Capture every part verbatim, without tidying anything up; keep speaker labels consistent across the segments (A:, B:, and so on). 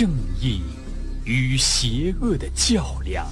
A: 正义与邪恶的较量。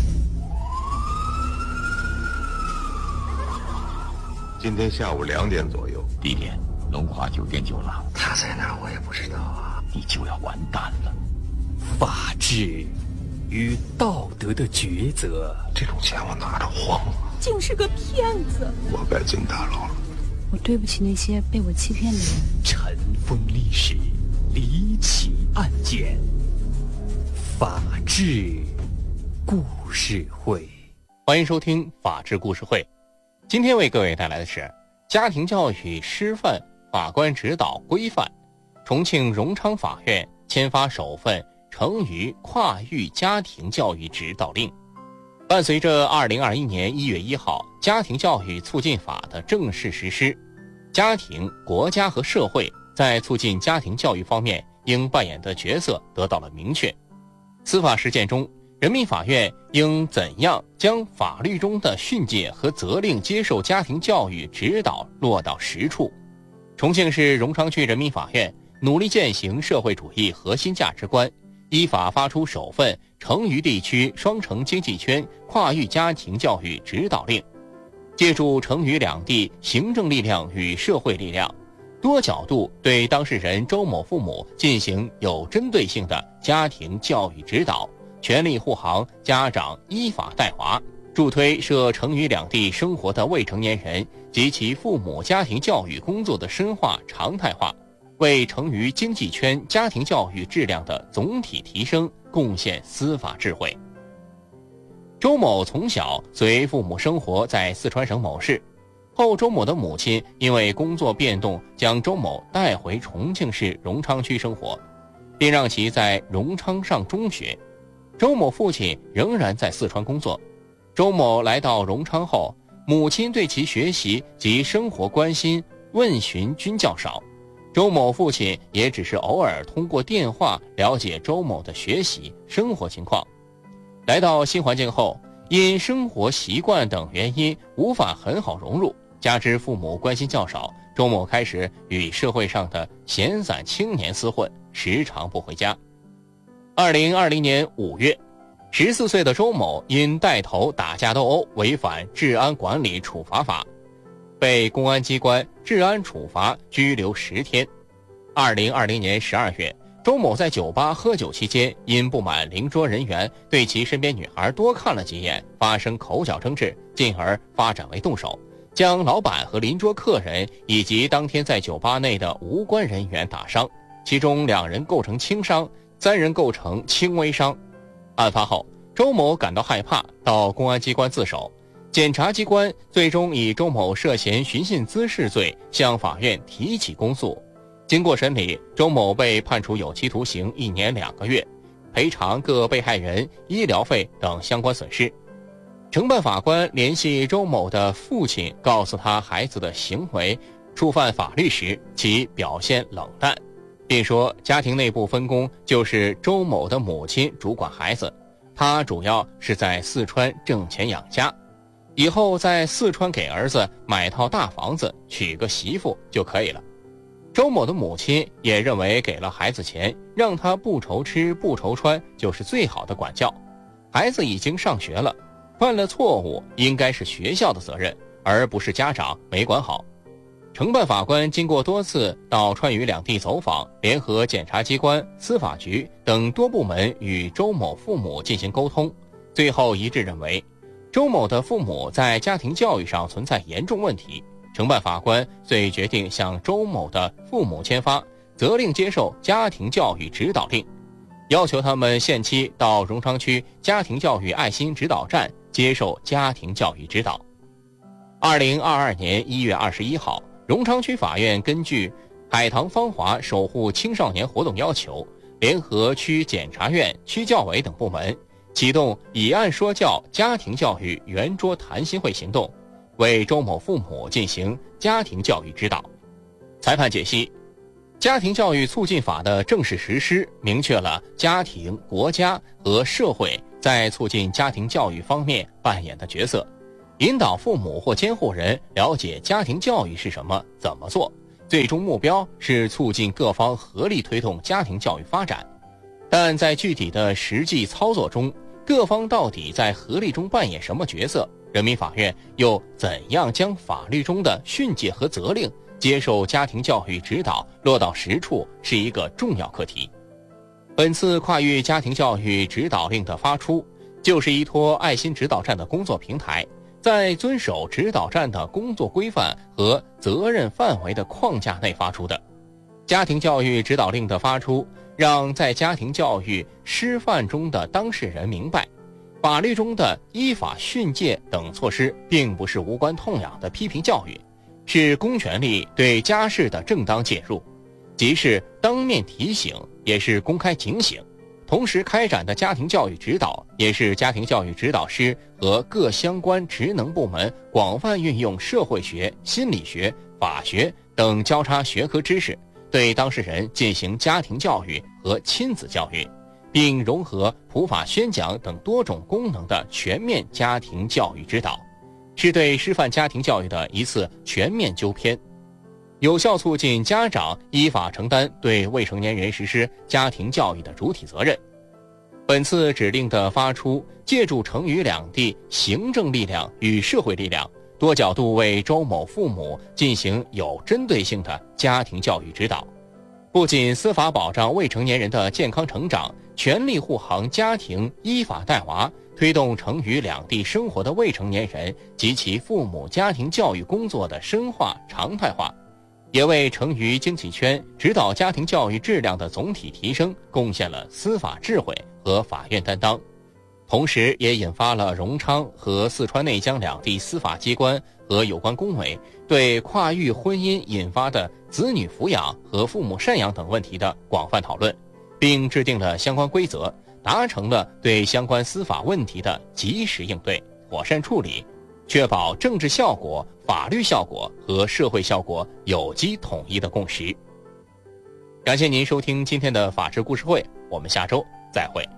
B: 今天下午两点左右，
C: 地点龙华酒店酒廊。
D: 他在哪儿我也不知道啊。
C: 你就要完蛋了。
A: 法治与道德的抉择。
B: 这种钱我拿着慌了。
E: 竟是个骗子。
B: 我该进大牢了。
F: 我对不起那些被我欺骗的人。
A: 尘封历史，离奇案件，法治故事会。
G: 欢迎收听法治故事会。今天为各位带来的是家庭教育师范法官指导规范。重庆荣昌法院签发首份成渝跨域家庭教育指导令。伴随着二零二一年一月一号家庭教育促进法的正式实施，家庭、国家和社会在促进家庭教育方面应扮演的角色得到了明确。司法实践中，人民法院应怎样将法律中的训诫和责令接受家庭教育指导落到实处？重庆市荣昌区人民法院努力践行社会主义核心价值观，依法发出首份成渝地区双城经济圈跨域家庭教育指导令，借助成渝两地行政力量与社会力量，多角度对当事人周某父母进行有针对性的家庭教育指导，全力护航家长依法带娃，助推涉成渝两地生活的未成年人及其父母家庭教育工作的深化常态化，为成渝经济圈家庭教育质量的总体提升贡献司法智慧。周某从小随父母生活在四川省某市，后周某的母亲因为工作变动将周某带回重庆市荣昌区生活，并让其在荣昌上中学。周某父亲仍然在四川工作。周某来到荣昌后，母亲对其学习及生活关心问询均较少，周某父亲也只是偶尔通过电话了解周某的学习生活情况。来到新环境后，因生活习惯等原因无法很好融入，加之父母关心较少，周某开始与社会上的闲散青年厮混，时常不回家。二零二零年五月，十四岁的周某因带头打架斗殴违反治安管理处罚法，被公安机关治安处罚拘留十天。二零二零年十二月，周某在酒吧喝酒期间，因不满邻桌人员对其身边女孩多看了几眼，发生口角争执，进而发展为动手，将老板和邻桌客人以及当天在酒吧内的无关人员打伤，其中两人构成轻伤，三人构成轻微伤。案发后，周某感到害怕，到公安机关自首。检察机关最终以周某涉嫌寻衅滋事罪向法院提起公诉。经过审理，周某被判处有期徒刑一年两个月，赔偿各被害人医疗费等相关损失。承办法官联系周某的父亲，告诉他孩子的行为触犯法律时，其表现冷淡，并说家庭内部分工就是周某的母亲主管孩子，他主要是在四川挣钱养家，以后在四川给儿子买套大房子，娶个媳妇就可以了。周某的母亲也认为给了孩子钱，让他不愁吃不愁穿就是最好的管教。孩子已经上学了，犯了错误应该是学校的责任，而不是家长没管好。承办法官经过多次到川渝两地走访，联合检察机关、司法局等多部门与周某父母进行沟通，最后一致认为周某的父母在家庭教育上存在严重问题。承办法官遂决定向周某的父母签发责令接受家庭教育指导令，要求他们限期到荣昌区家庭教育爱心指导站接受家庭教育指导。二零二二年一月二十一号，荣昌区法院根据海棠芳华守护青少年活动要求，联合区检察院、区教委等部门，启动以案说教家庭教育圆桌谈心会行动，为周某父母进行家庭教育指导。裁判解析，家庭教育促进法的正式实施，明确了家庭、国家和社会在促进家庭教育方面扮演的角色，引导父母或监护人了解家庭教育是什么、怎么做，最终目标是促进各方合力推动家庭教育发展。 但在具体的实际操作中，各方到底在合力中扮演什么角色？人民法院又怎样将法律中的训诫和责令接受家庭教育指导落到实处，是一个重要课题。本次跨域家庭教育指导令的发出，就是依托爱心指导站的工作平台，在遵守指导站的工作规范和责任范围的框架内发出的。家庭教育指导令的发出，让在家庭教育师范中的当事人明白，法律中的依法训诫等措施并不是无关痛痒的批评教育，是公权力对家事的正当介入，即是当面提醒，也是公开警醒。同时开展的家庭教育指导，也是家庭教育指导师和各相关职能部门广泛运用社会学、心理学、法学等交叉学科知识，对当事人进行家庭教育和亲子教育，并融合普法宣讲等多种功能的全面家庭教育指导，是对师范家庭教育的一次全面纠偏，有效促进家长依法承担对未成年人实施家庭教育的主体责任。本次指令的发出，借助成渝两地行政力量与社会力量，多角度为周某父母进行有针对性的家庭教育指导，不仅司法保障未成年人的健康成长，全力护航家庭依法带娃，推动成渝两地生活的未成年人及其父母家庭教育工作的深化常态化，也为成渝经济圈指导家庭教育质量的总体提升贡献了司法智慧和法院担当，同时也引发了荣昌和四川内江两地司法机关和有关公委对跨域婚姻引发的子女抚养和父母赡养等问题的广泛讨论，并制定了相关规则，达成了对相关司法问题的及时应对、妥善处理，确保政治效果、法律效果和社会效果有机统一的共识。感谢您收听今天的法治故事会，我们下周再会。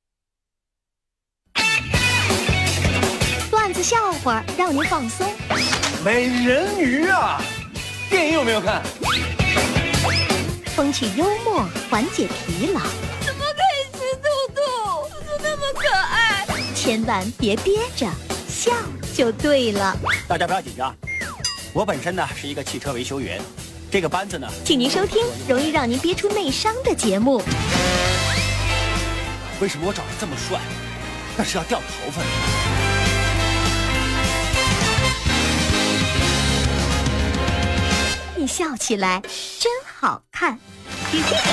H: 段子笑话让您放松。
I: 美人鱼啊，电影有没有看？
H: 风趣幽默缓解疲劳。
E: 怎么可以吃兔兔？兔兔那么可爱。
H: 千万别憋着，笑就对了。
I: 大家不要紧张，我本身呢是一个汽车维修员，这个班子呢，
H: 请您收听容易让您憋出内伤的节目。
I: 为什么我长得这么帅？那是要掉头发的。
H: 你笑起来真好看。